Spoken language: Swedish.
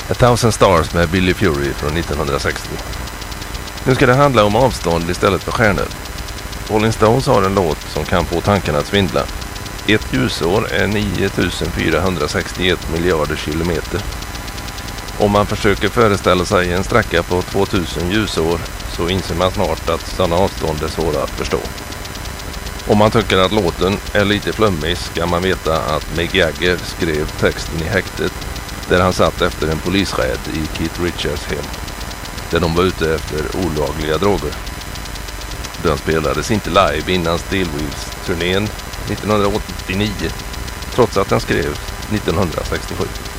A Thousand Stars med Billy Fury från 1960. Nu ska det handla om avstånd istället för stjärnor. Rolling Stones har en låt som kan få tankarna att svindla. Ett ljusår är 9461 miljarder kilometer. Om man försöker föreställa sig en sträcka på 2000 ljusår så inser man snart att sådana avstånd är svåra att förstå. Om man tycker att låten är lite flummig ska man veta att Mick Jagger skrev texten i häktet där han satt efter en polisräd i Keith Richards hem, där de var ute efter olagliga droger. Den spelades inte live innan Steelwheels-turnén 1989, trots att den skrevs 1967.